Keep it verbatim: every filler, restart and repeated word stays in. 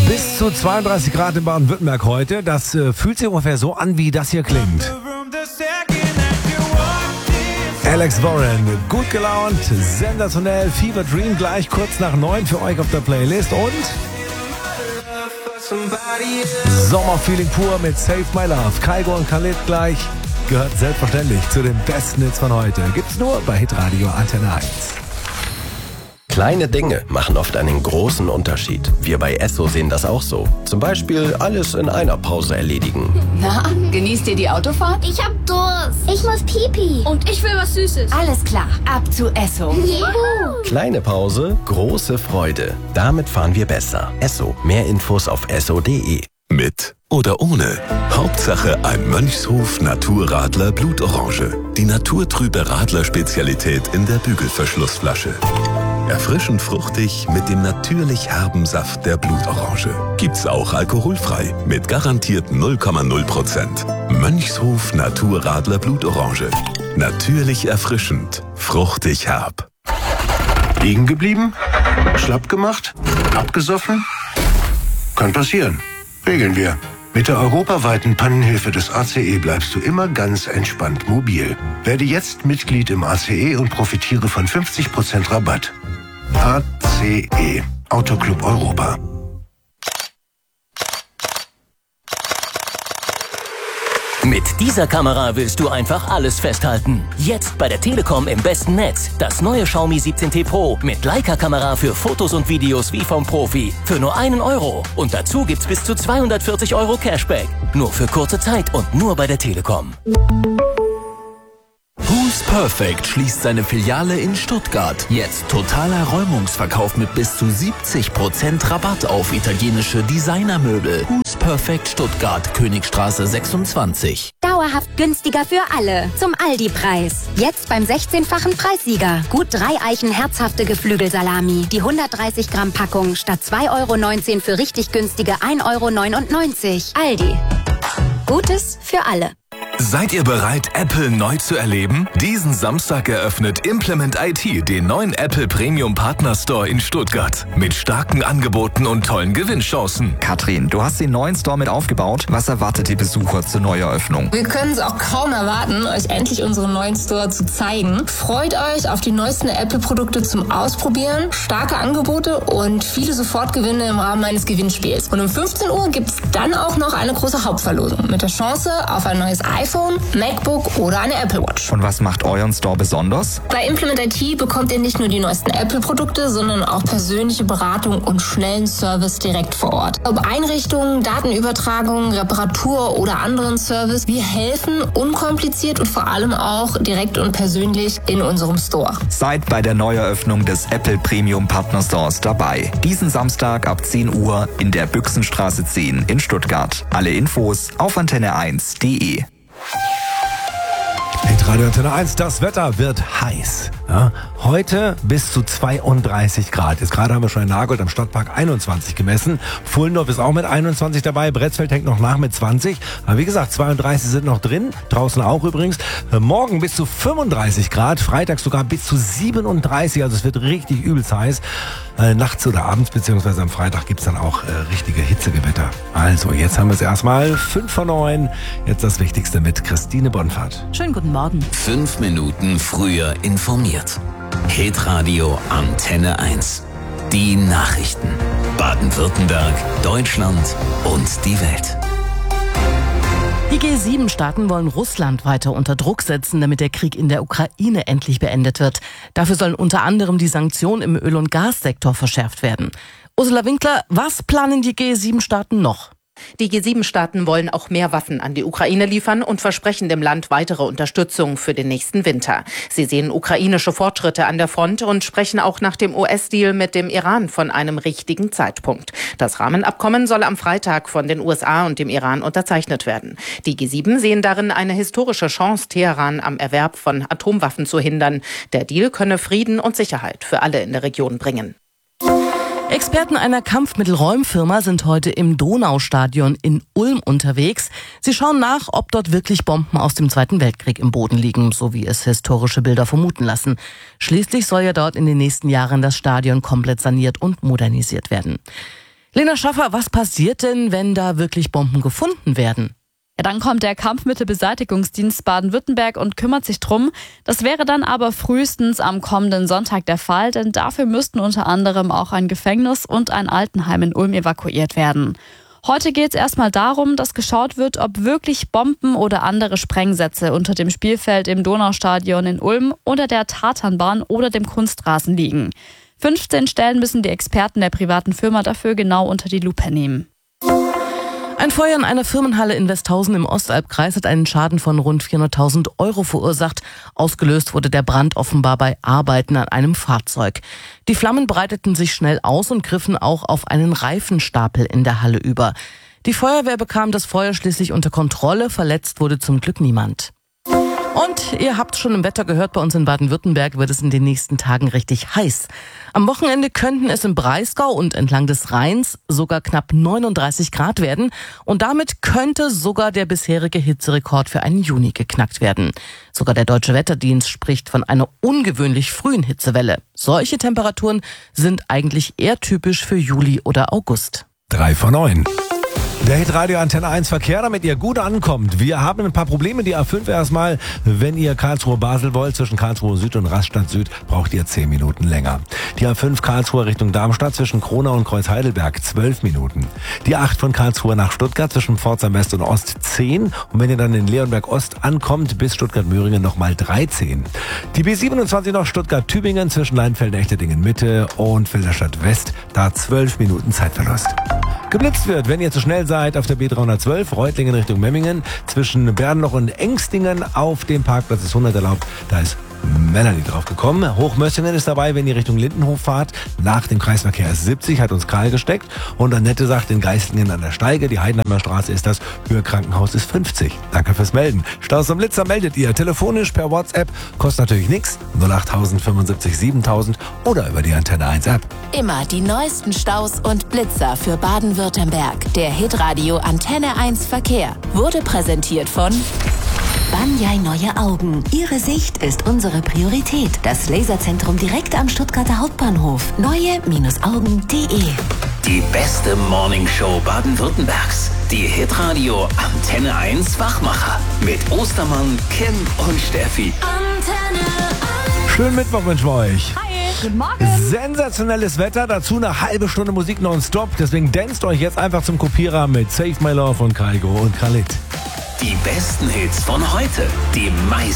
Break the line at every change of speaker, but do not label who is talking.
Bis zu zweiunddreißig Grad in Baden-Württemberg heute. Das äh, fühlt sich ungefähr so an, wie das hier klingt. Alex Warren, gut gelaunt, sensationell, Fever Dream gleich kurz nach neun für euch auf der Playlist und Sommerfeeling pur mit Save My Love. Kygo und Khalid gleich gehört selbstverständlich zu den besten Hits von heute. Gibt's nur bei Hitradio Antenne eins.
Kleine Dinge machen oft einen großen Unterschied. Wir bei Esso sehen das auch so. Zum Beispiel alles in einer Pause erledigen.
Na, genießt ihr die Autofahrt?
Ich hab Durst. Ich muss Pipi.
Und ich will was Süßes. Alles klar, ab zu Esso.
Juhu.
Kleine Pause, große Freude. Damit fahren wir besser. Esso. Mehr Infos auf esso punkt de.
Mit oder ohne. Hauptsache ein Mönchshof Naturradler Blutorange. Die naturtrübe Radler-Spezialität in der Bügelverschlussflasche. Erfrischend fruchtig mit dem natürlich herben Saft der Blutorange. Gibt's auch alkoholfrei mit garantiert null Komma null Prozent. Mönchshof Naturradler Blutorange. Natürlich erfrischend, fruchtig herb.
Liegen geblieben? Schlapp gemacht? Abgesoffen? Kann passieren. Regeln wir. Mit der europaweiten Pannenhilfe des A C E bleibst du immer ganz entspannt mobil. Werde jetzt Mitglied im A C E und profitiere von fünfzig Prozent Rabatt. A C E, Autoclub Europa.
Mit dieser Kamera willst du einfach alles festhalten. Jetzt bei der Telekom im besten Netz. Das neue Xiaomi siebzehn T Pro mit Leica-Kamera für Fotos und Videos wie vom Profi. Für nur einen Euro. Und dazu gibt's bis zu zweihundertvierzig Euro Cashback. Nur für kurze Zeit und nur bei der Telekom.
Who's Perfect schließt seine Filiale in Stuttgart. Jetzt totaler Räumungsverkauf mit bis zu siebzig Prozent Rabatt auf italienische Designermöbel. Who's Perfect Stuttgart, Königstraße sechsundzwanzig.
Dauerhaft günstiger für alle. Zum Aldi-Preis. Jetzt beim sechzehnfachen Preissieger. Gut drei Eichen herzhafte Geflügelsalami. Die hundertdreißig Gramm Packung statt zwei Euro neunzehn für richtig günstige ein Euro neunundneunzig. Aldi. Gutes für alle.
Seid ihr bereit, Apple neu zu erleben? Diesen Samstag eröffnet Implement I T den neuen Apple Premium Partner Store in Stuttgart. Mit starken Angeboten und tollen Gewinnchancen.
Katrin, du hast den neuen Store mit aufgebaut. Was erwartet die Besucher zur Neueröffnung?
Wir können es auch kaum erwarten, euch endlich unseren neuen Store zu zeigen. Freut euch auf die neuesten Apple-Produkte zum Ausprobieren, starke Angebote und viele Sofortgewinne im Rahmen eines Gewinnspiels. Und um fünfzehn Uhr gibt es dann auch noch eine große Hauptverlosung mit der Chance auf ein neues iPhone, MacBook oder eine Apple Watch.
Und was macht euren Store besonders?
Bei Implement I T bekommt ihr nicht nur die neuesten Apple-Produkte, sondern auch persönliche Beratung und schnellen Service direkt vor Ort. Ob Einrichtungen, Datenübertragung, Reparatur oder anderen Service, wir helfen unkompliziert und vor allem auch direkt und persönlich in unserem Store.
Seid bei der Neueröffnung des Apple Premium Partner Stores dabei. Diesen Samstag ab zehn Uhr in der Büchsenstraße zehn in Stuttgart. Alle Infos auf antenne eins punkt de.
Hitradio Antenne eins, das Wetter wird heiß. Ja, heute bis zu zweiunddreißig Grad. Jetzt gerade haben wir schon in Nagold am Stadtpark einundzwanzig gemessen. Fuhlendorf ist auch mit einundzwanzig dabei. Bretzfeld hängt noch nach mit zwanzig. Aber wie gesagt, zweiunddreißig sind noch drin. Draußen auch übrigens. Morgen bis zu fünfunddreißig Grad. Freitag sogar bis zu siebenunddreißig. Also es wird richtig übelst heiß. Äh, nachts oder abends, beziehungsweise am Freitag gibt's dann auch äh, richtige Hitzegewitter. Also, jetzt haben wir es erstmal. fünf vor neun. Jetzt das Wichtigste mit Christine Bonfahrt.
Schönen guten Morgen.
Fünf Minuten früher informiert. Hitradio Antenne eins. Die Nachrichten. Baden-Württemberg, Deutschland und die Welt.
Die G sieben Staaten wollen Russland weiter unter Druck setzen, damit der Krieg in der Ukraine endlich beendet wird. Dafür sollen unter anderem die Sanktionen im Öl- und Gassektor verschärft werden. Ursula Winkler, was planen die G sieben Staaten noch?
Die G sieben Staaten wollen auch mehr Waffen an die Ukraine liefern und versprechen dem Land weitere Unterstützung für den nächsten Winter. Sie sehen ukrainische Fortschritte an der Front und sprechen auch nach dem U S-Deal mit dem Iran von einem richtigen Zeitpunkt. Das Rahmenabkommen soll am Freitag von den U S A und dem Iran unterzeichnet werden. Die G sieben sehen darin eine historische Chance, Teheran am Erwerb von Atomwaffen zu hindern. Der Deal könne Frieden und Sicherheit für alle in der Region bringen.
Experten einer Kampfmittelräumfirma sind heute im Donaustadion in Ulm unterwegs. Sie schauen nach, ob dort wirklich Bomben aus dem Zweiten Weltkrieg im Boden liegen, so wie es historische Bilder vermuten lassen. Schließlich soll ja dort in den nächsten Jahren das Stadion komplett saniert und modernisiert werden. Lena Schaffer, was passiert denn, wenn da wirklich Bomben gefunden werden?
Ja, dann kommt der Kampfmittelbeseitigungsdienst Baden-Württemberg und kümmert sich drum. Das wäre dann aber frühestens am kommenden Sonntag der Fall, denn dafür müssten unter anderem auch ein Gefängnis und ein Altenheim in Ulm evakuiert werden. Heute geht es erstmal darum, dass geschaut wird, ob wirklich Bomben oder andere Sprengsätze unter dem Spielfeld im Donaustadion in Ulm oder der Tatanbahn oder dem Kunstrasen liegen. fünfzehn Stellen müssen die Experten der privaten Firma dafür genau unter die Lupe nehmen.
Ein Feuer in einer Firmenhalle in Westhausen im Ostalbkreis hat einen Schaden von rund vierhunderttausend Euro verursacht. Ausgelöst wurde der Brand offenbar bei Arbeiten an einem Fahrzeug. Die Flammen breiteten sich schnell aus und griffen auch auf einen Reifenstapel in der Halle über. Die Feuerwehr bekam das Feuer schließlich unter Kontrolle. Verletzt wurde zum Glück niemand. Und ihr habt schon im Wetter gehört, bei uns in Baden-Württemberg wird es in den nächsten Tagen richtig heiß. Am Wochenende könnten es im Breisgau und entlang des Rheins sogar knapp neununddreißig Grad werden. Und damit könnte sogar der bisherige Hitzerekord für einen Juni geknackt werden. Sogar der Deutsche Wetterdienst spricht von einer ungewöhnlich frühen Hitzewelle. Solche Temperaturen sind eigentlich eher typisch für Juli oder August.
Drei von neun. Der Hitradio Antenne eins Verkehr, damit ihr gut ankommt. Wir haben ein paar Probleme. Die A fünf erstmal. Wenn ihr Karlsruhe-Basel wollt, zwischen Karlsruhe Süd und Rastatt Süd, braucht ihr zehn Minuten länger. Die A fünf Karlsruhe Richtung Darmstadt zwischen Kronau und Kreuz-Heidelberg, zwölf Minuten. Die acht von Karlsruhe nach Stuttgart zwischen Pforzheim West und Ost, zehn. Und wenn ihr dann in Leonberg Ost ankommt, bis Stuttgart-Möhringen nochmal dreizehn. Die B siebenundzwanzig noch Stuttgart-Tübingen zwischen Leinfelden-Echterdingen Mitte und Filderstadt West, da zwölf Minuten Zeitverlust. Geblitzt wird, wenn ihr zu schnell seid, auf der B dreihundertzwölf, Reutlingen Richtung Memmingen, zwischen Bernloch und Engstingen auf dem Parkplatz ist hundert erlaubt, da ist Melanie drauf gekommen. Hochmössingen ist dabei, wenn ihr Richtung Lindenhof fahrt. Nach dem Kreisverkehr ist siebzig, hat uns Karl gesteckt. Und Annette sagt, in Geislingen an der Steige, die Heidenheimer Straße ist das, Höhe Krankenhaus ist fünfzig. Danke fürs Melden. Staus am Blitzer meldet ihr telefonisch per WhatsApp, kostet natürlich nichts, null acht null null fünfundsiebzig siebentausend oder über die Antenne eins App.
Immer die neuesten Staus und Blitzer für Baden-Württemberg. Der Hitradio Antenne eins Verkehr wurde präsentiert von
Banyai Neue Augen. Ihre Sicht ist unsere Priorität. Das Laserzentrum direkt am Stuttgarter Hauptbahnhof. neue Augen punkt de.
Die beste Morningshow Baden-Württembergs. Die Hitradio Antenne eins Wachmacher. Mit Ostermann, Kim und Steffi.
Antenne eins. Schönen Mittwoch wünschen wir euch.
Hi, guten Morgen.
Sensationelles Wetter, dazu eine halbe Stunde Musik nonstop. Deswegen danst euch jetzt einfach zum Kopierer mit Save My Love von Kaigo und Khalid.
Die besten Hits von heute, die meisten